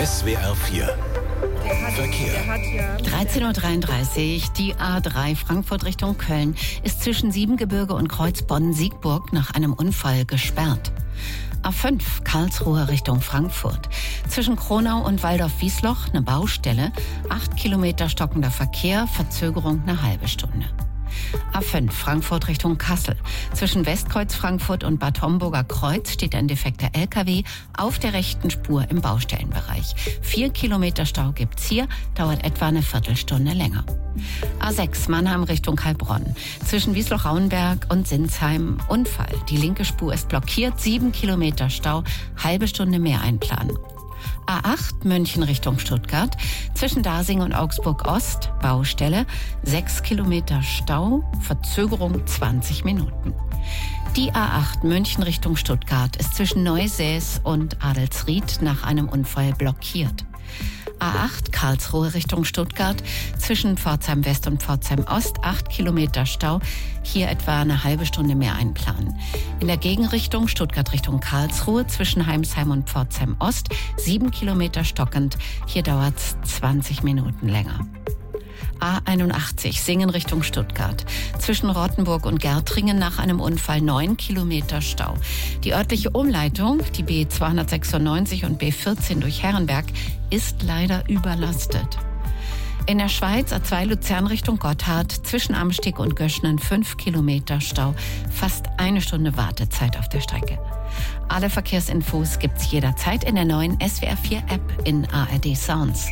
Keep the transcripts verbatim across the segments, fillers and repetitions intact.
S W R vier Verkehr. dreizehn Uhr dreiunddreißig, die A drei Frankfurt Richtung Köln ist zwischen Siebengebirge und Kreuz Bonn-Siegburg nach einem Unfall gesperrt. A fünf Karlsruhe Richtung Frankfurt. Zwischen Kronau und Waldorf-Wiesloch eine Baustelle. Acht Kilometer stockender Verkehr, Verzögerung eine halbe Stunde. A fünf Frankfurt Richtung Kassel. Zwischen Westkreuz Frankfurt und Bad Homburger Kreuz steht ein defekter L K W auf der rechten Spur im Baustellenbereich. Vier Kilometer Stau gibt's hier, dauert etwa eine Viertelstunde länger. A sechs Mannheim Richtung Heilbronn. Zwischen Wiesloch-Rauenberg und Sinsheim Unfall. Die linke Spur ist blockiert, sieben Kilometer Stau, halbe Stunde mehr einplanen. A acht München Richtung Stuttgart. Zwischen Dasing und Augsburg Ost Baustelle. Sechs Kilometer Stau, Verzögerung zwanzig Minuten. Die A acht München Richtung Stuttgart ist zwischen Neusäß und Adelsried nach einem Unfall blockiert. A acht Karlsruhe Richtung Stuttgart, zwischen Pforzheim West und Pforzheim Ost, acht Kilometer Stau, hier etwa eine halbe Stunde mehr einplanen. In der Gegenrichtung Stuttgart Richtung Karlsruhe, zwischen Heimsheim und Pforzheim Ost, sieben Kilometer stockend, hier dauert es zwanzig Minuten länger. A einundachtzig Singen Richtung Stuttgart. Zwischen Rottenburg und Gärtringen nach einem Unfall neun Kilometer Stau. Die örtliche Umleitung, die B zweihundertsechsundneunzig und B vierzehn durch Herrenberg, ist leider überlastet. In der Schweiz A zwei Luzern Richtung Gotthard, zwischen Amsteg und Göschnen fünf Kilometer Stau. Fast eine Stunde Wartezeit auf der Strecke. Alle Verkehrsinfos gibt's jederzeit in der neuen S W R vier App in A R D Sounds.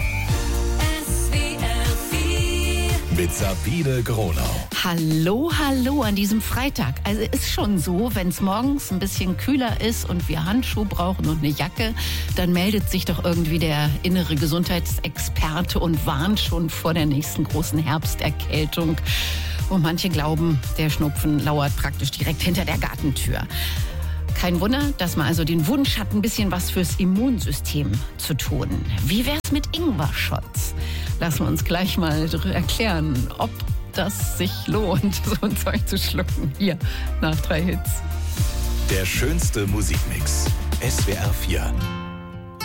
Mit Sabine Gronau. Hallo, hallo an diesem Freitag. Also ist schon so, wenn es morgens ein bisschen kühler ist und wir Handschuhe brauchen und eine Jacke, dann meldet sich doch irgendwie der innere Gesundheitsexperte und warnt schon vor der nächsten großen Herbsterkältung. Und manche glauben, der Schnupfen lauert praktisch direkt hinter der Gartentür. Kein Wunder, dass man also den Wunsch hat, ein bisschen was fürs Immunsystem zu tun. Wie wär's mit Ingwer-Shots? Lassen wir uns gleich mal erklären, ob das sich lohnt, so ein Zeug zu schlucken. Hier, nach drei Hits. Der schönste Musikmix. S W R vier.